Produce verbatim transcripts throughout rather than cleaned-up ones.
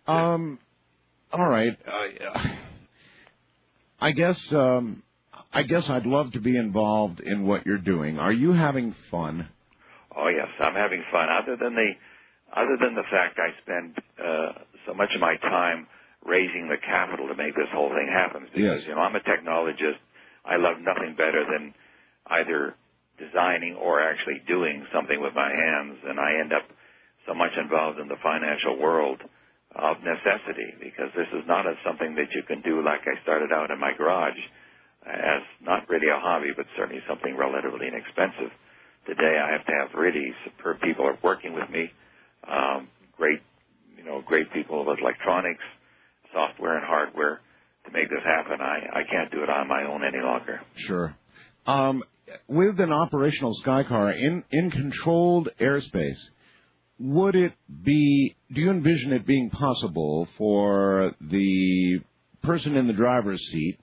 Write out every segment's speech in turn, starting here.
Um, all right. Uh, I guess um, I guess I'd love to be involved in what you're doing. Are you having fun? Oh yes, I'm having fun. Other than the other than the fact I spend uh, so much of my time raising the capital to make this whole thing happen, because Yes. you know I'm a technologist. I love nothing better than either designing or actually doing something with my hands, and I end up so much involved in the financial world of necessity, because this is not a, something that you can do like I started out in my garage as not really a hobby, but certainly something relatively inexpensive. Today I have to have really superb people working with me, um, great, you know, great people with electronics, software and hardware to make this happen. I, I can't do it on my own any longer. Sure. Um, with an operational Skycar in, in controlled airspace, would it be, do you envision it being possible for the person in the driver's seat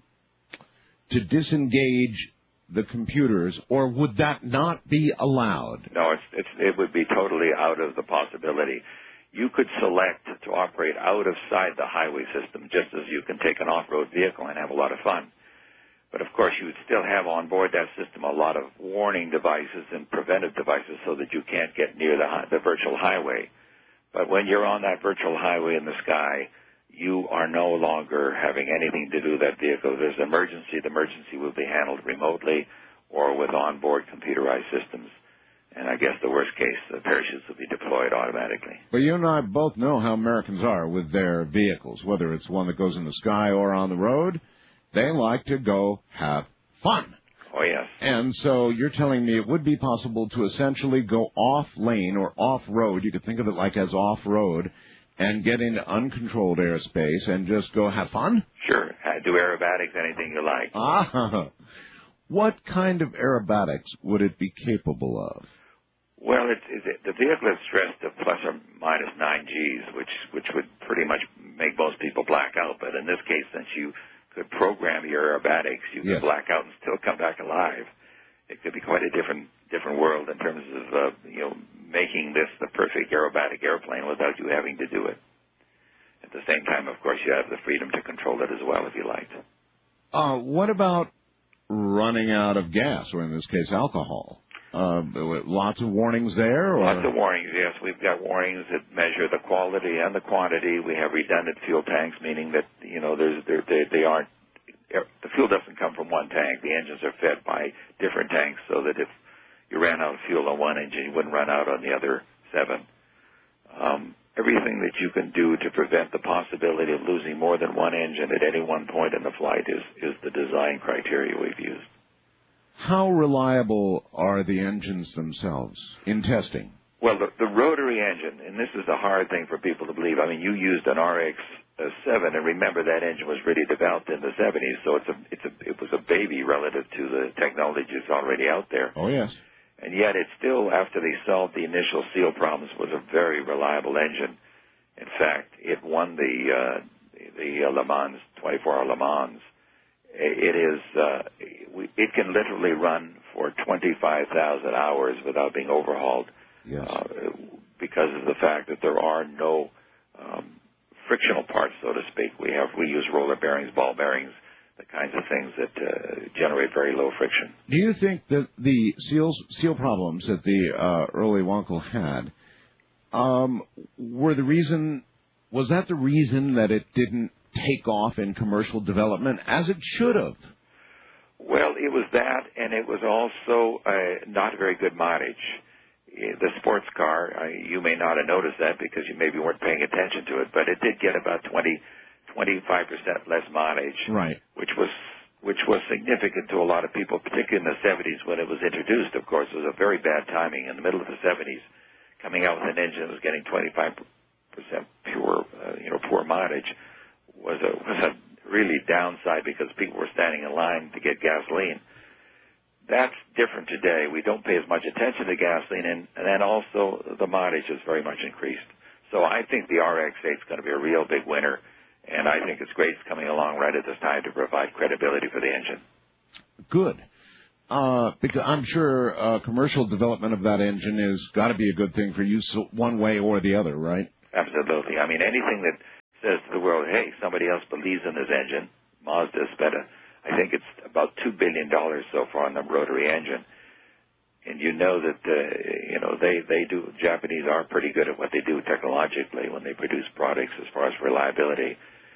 to disengage the computers, or would that not be allowed? No, it's, it's, it would be totally out of the possibility. You could select to operate out of side the highway system, just as you can take an off-road vehicle and have a lot of fun. But, of course, you would still have on board that system a lot of warning devices and preventive devices so that you can't get near the, the virtual highway. But when you're on that virtual highway in the sky, you are no longer having anything to do with that vehicle. If there's an emergency, the emergency will be handled remotely or with onboard computerized systems. And I guess the worst case, the parachutes will be deployed automatically. Well, you and I both know how Americans are with their vehicles, whether it's one that goes in the sky or on the road. They like to go have fun. Oh, yes. And so you're telling me it would be possible to essentially go off-lane or off-road, you could think of it like as off-road, and get into uncontrolled airspace and just go have fun? Sure. Do aerobatics, anything you like. Ah, what kind of aerobatics would it be capable of? Well, it's, it's, the vehicle is stressed to plus or minus nine G's, which which would pretty much make most people black out. But in this case, since you could program your aerobatics, you could Yes. black out and still come back alive. It could be quite a different different world in terms of uh, you know making this the perfect aerobatic airplane without you having to do it. At the same time, of course, you have the freedom to control it as well if you liked. Uh, what about running out of gas, or in this case, alcohol? Uh, lots of warnings there? Or? Lots of warnings, yes. We've got warnings that measure the quality and the quantity. We have redundant fuel tanks, meaning that, you know, there's, they, they aren't, the fuel doesn't come from one tank. The engines are fed by different tanks so that if you ran out of fuel on one engine, you wouldn't run out on the other seven. Um, everything that you can do to prevent the possibility of losing more than one engine at any one point in the flight is, is the design criteria we've used. How reliable are the engines themselves in testing? Well, the, the rotary engine, and this is a hard thing for people to believe. I mean, you used an R X seven, and remember that engine was really developed in the seventies, so it's a, it's a, it was a baby relative to the technology that's already out there. Oh, yes. And yet it still, after they solved the initial seal problems, was a very reliable engine. In fact, it won the, uh, the Le Mans, twenty-four hour Le Mans. It is, uh, it can literally run for twenty-five thousand hours without being overhauled. Yes. Uh, because of the fact that there are no um, frictional parts, so to speak. We have, we use roller bearings, ball bearings, the kinds of things that uh, generate very low friction. Do you think that the seals, seal problems that the uh, early Wankel had um, were the reason, was that the reason that it didn't take off in commercial development as it should have? Well, it was that, and it was also uh, not very good mileage. The sports car, uh, you may not have noticed that because you maybe weren't paying attention to it, but it did get about twenty, twenty-five percent less mileage, right? Which was which was significant to a lot of people, particularly in the seventies when it was introduced. Of course, it was a very bad timing in the middle of the seventies, coming out with an engine that was getting twenty-five percent pure, uh, you know, poor mileage. was a was a really downside because people were standing in line to get gasoline. That's different today. We don't pay as much attention to gasoline, and, and then also the mileage is very much increased. So I think the R X eight is going to be a real big winner, and I think it's great it's coming along right at this time to provide credibility for the engine. Good. Uh, because I'm sure uh, commercial development of that engine has got to be a good thing for you so one way or the other, right? Absolutely. I mean, anything that says to the world, hey, somebody else believes in this engine. Mazda spent, a, I think it's about two billion dollars so far on the rotary engine. And you know that, uh, you know, they, they do, Japanese are pretty good at what they do technologically when they produce products as far as reliability.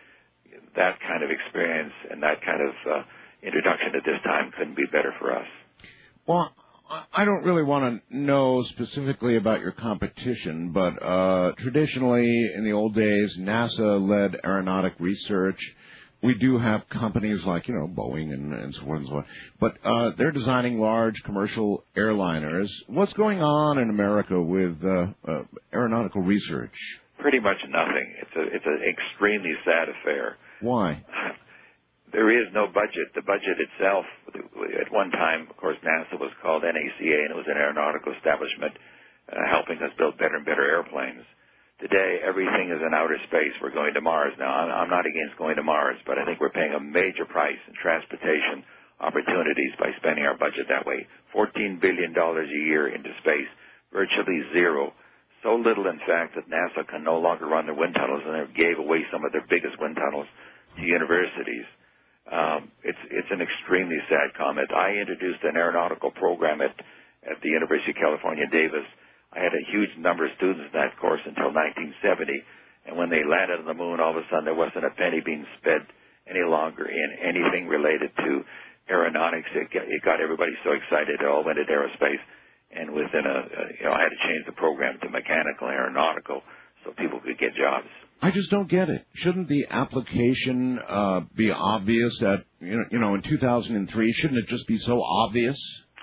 That kind of experience and that kind of uh, introduction at this time couldn't be better for us. Well, I don't really want to know specifically about your competition, but uh, traditionally in the old days, NASA led aeronautic research. We do have companies like, you know, Boeing and, and so on and so on, but uh, they're designing large commercial airliners. What's going on in America with uh, uh, aeronautical research? Pretty much nothing. It's a it's an extremely sad affair. Why? There is no budget. The budget itself, at one time, of course, NASA was called N A C A, and it was an aeronautical establishment uh, helping us build better and better airplanes. Today, everything is in outer space. We're going to Mars. Now, I'm not against going to Mars, but I think we're paying a major price in transportation opportunities by spending our budget that way. fourteen billion dollars a year into space, virtually zero. So little, in fact, that NASA can no longer run their wind tunnels, and they gave away some of their biggest wind tunnels to universities. Um, it's it's an extremely sad comment. I introduced an aeronautical program at, at the University of California, Davis. I had a huge number of students in that course until nineteen seventy, and when they landed on the moon, all of a sudden there wasn't a penny being spent any longer in anything related to aeronautics. It got, it got everybody so excited, it all went into aerospace, and within a, a, you know, I had to change the program to mechanical and aeronautical so people could get jobs. I just don't get it. Shouldn't the application uh, be obvious at, you know, you know, in two thousand three? Shouldn't it just be so obvious?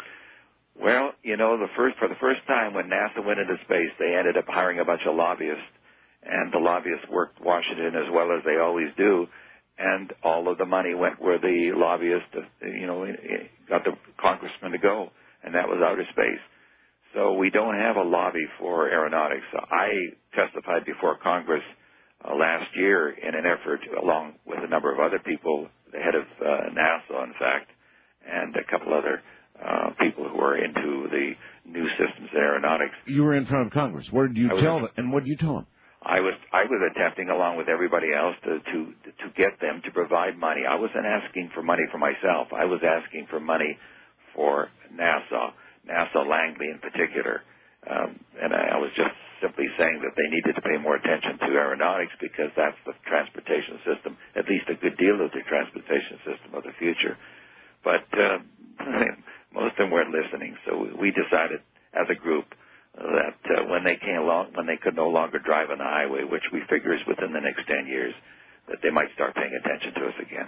Well, you know, the first for the first time when NASA went into space, they ended up hiring a bunch of lobbyists, and the lobbyists worked Washington as well as they always do, and all of the money went where the lobbyists, you know, got the congressman to go, and that was outer space. So we don't have a lobby for aeronautics. I testified before Congress uh, last year in an effort, along with a number of other people, the head of uh, NASA, in fact, and a couple other uh, people who are into the new systems in aeronautics. You were in front of Congress. What did you I tell was, them? And what did you tell them? I was I was attempting, along with everybody else, to, to to get them to provide money. I wasn't asking for money for myself. I was asking for money for NASA, NASA Langley in particular. Um, and I, I was just simply saying that they needed to pay more attention to aeronautics because that's the transportation system, at least a good deal of the transportation system of the future. But uh, most of them weren't listening, so we decided as a group that uh, when they came along, when they could no longer drive on the highway, which we figure is within the next ten years, that they might start paying attention to us again.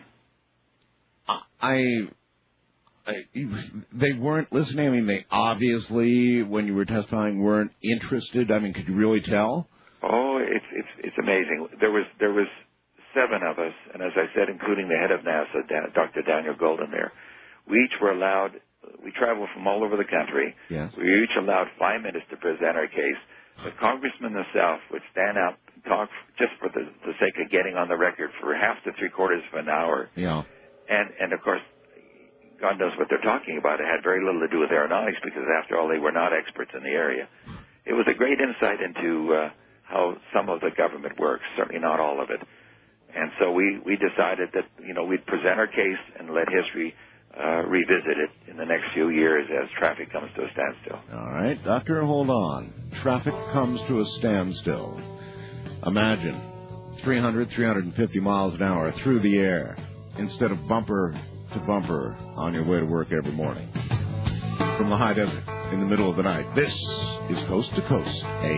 I, I, they weren't listening. I mean, they obviously, when you were testifying, weren't interested. I mean, could you really tell? Oh, it's it's it's amazing. There was there was seven of us, and as I said, including the head of NASA, Doctor Daniel Golden there. We each were allowed. We traveled from all over the country. Yes. We were each allowed five minutes to present our case. The congressman himself would stand up and talk just for the, the sake of getting on the record for half to three quarters of an hour. Yeah. And and of course, God knows what they're talking about. It had very little to do with aeronautics because, after all, they were not experts in the area. It was a great insight into uh, how some of the government works. Certainly not all of it. And so we we decided that you know we'd present our case and let history Uh, revisit it in the next few years as traffic comes to a standstill. All right, Doctor, hold on. Traffic comes to a standstill. Imagine three hundred, three hundred fifty miles an hour through the air instead of bumper to bumper on your way to work every morning. From the high desert in the middle of the night, this is Coast to Coast, A